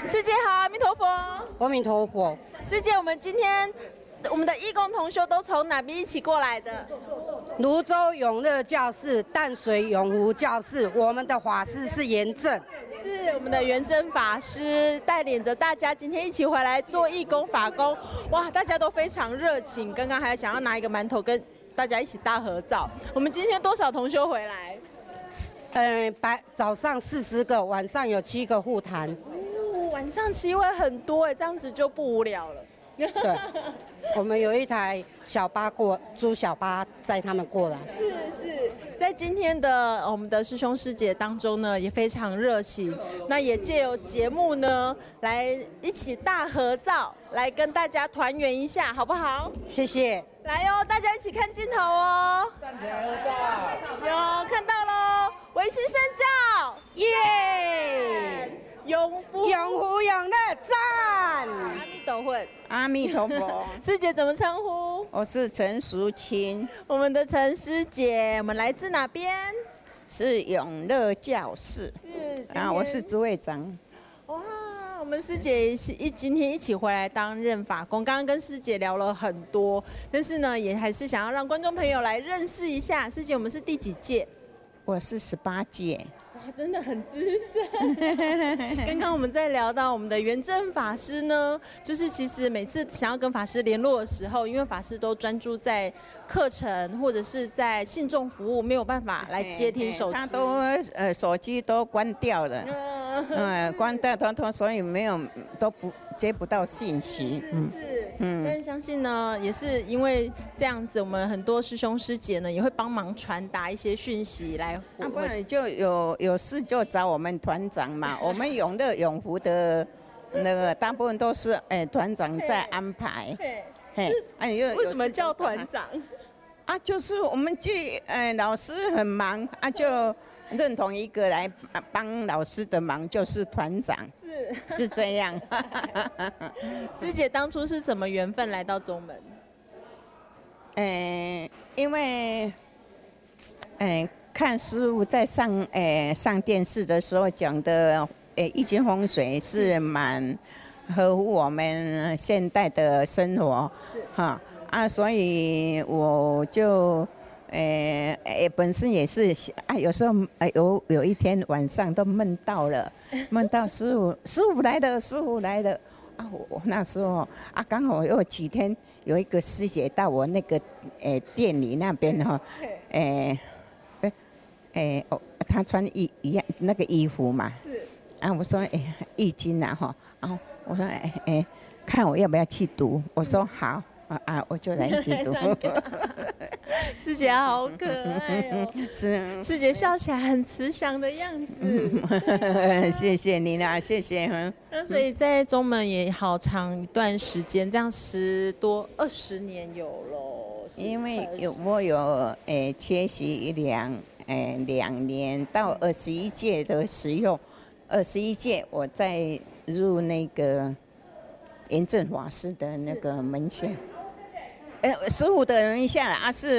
师姐好，阿弥陀佛。 阿弥陀佛。 师姐，我们今天我们的义工同修都从哪边一起过来的？ 泸州永乐教室、淡水永福教室，我们的法师是严正， 是我们的元真法师带领着大家今天一起回来做义工法工。哇，大家都非常热情，刚刚还想要拿一个馒头跟大家一起大合照。我们今天多少同修回来？ 早上40个，晚上有7个护坛。 哦，晚上7位很多哎，这样子就不无聊了。 对，我们有一台小巴租小巴载他们过来。 是，在今天的我们的师兄师姐当中呢，也非常热情。那也借由节目呢，来一起大合照，来跟大家团圆一下，好不好？ 谢谢。 来哦，大家一起看镜头哦。站起来合照。有看到喽，维新圣教， 耶！ 永福永乐赞。 阿弥陀佛。 阿弥陀佛。 师姐怎么称呼？ 我是陈淑清。 我们的陈师姐，我们来自哪边？ 是永乐教室。 是啊，我是主会长。 哇，我们师姐今天一起回来担任法工，刚刚跟师姐聊了很多，但是呢，也还是想要让观众朋友来认识一下师姐，我们是第几届？ 我是18届。 哇，真的很资深。刚刚我们在聊到我们的元正法师呢，就是其实每次想要跟法师联络的时候，因为法师都专注在课程或者是在信众服务，没有办法来接听手机。 他都手机都关掉了，关掉通，所以都接不到信息。 但是相信呢，也是因为这样子，我们很多师兄师姐呢也会帮忙传达一些讯息来。 不然就有事就找我们团长嘛。我们永乐永福的那个大部分都是团长在安排。 为什么叫团长？ 啊，就是我们老师很忙啊，就认同一个来帮老师的忙，就是团长。是这样。 师姐当初是什么缘分来到中门？ 因为看师父在上电视的时候讲的易经风水是蛮合乎我们现代的生活，哈啊，所以我就本身也是有时候有一天晚上都梦到了，梦到师父来了啊！我那时候刚好有几天有一个师姐到我那个店里那边哈，她穿一样那个衣服嘛，我说易经啊哈，然后我说看我要不要去读，我说好。我就来去读。 师姐好可爱哦！ 是， 师姐笑起来很慈祥的样子。 谢谢你啦，谢谢。 那所以在中门也好长一段时间，这样10多20年有咯。 因为我有缺席2年，到21届的时候，21届我再入那个严正法师的那个门下。15的门下是